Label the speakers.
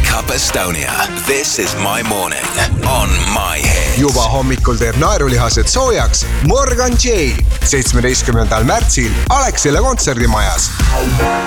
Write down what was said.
Speaker 1: Wake Up Estonia. This is my morning on my hit.
Speaker 2: Juba hommikul teeb naerulihased soojaks Morgan J 17. märtsil Alexela kontserdimajas.